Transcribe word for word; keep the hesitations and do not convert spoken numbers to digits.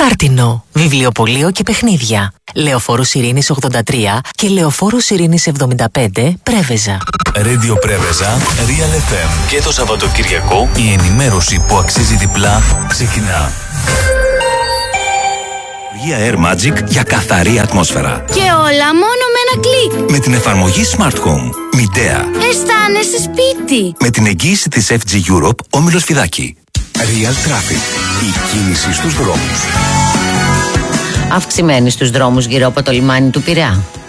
Χάρτινο, βιβλιοπωλείο και παιχνίδια. Λεωφόρος Ειρήνης ογδόντα τρία και Λεωφόρος Ειρήνης εβδομήντα πέντε, Πρέβεζα. Radio Πρέβεζα, Real εφ εμ. Και το Σαββατοκυριακό η ενημέρωση που αξίζει διπλά ξεκινά. Air Magic για καθαρή ατμόσφαιρα. Και όλα μόνο με ένα κλικ. Με την εφαρμογή Smart Home. Μητέα. Αισθάνεσαι σπίτι. Με την εγγύηση της εφ τζι Europe, Όμιλος Φιδάκη. Real Traffic. Η κίνηση στους δρόμους. Αυξημένη στους δρόμους γύρω από το λιμάνι του Πειραιά.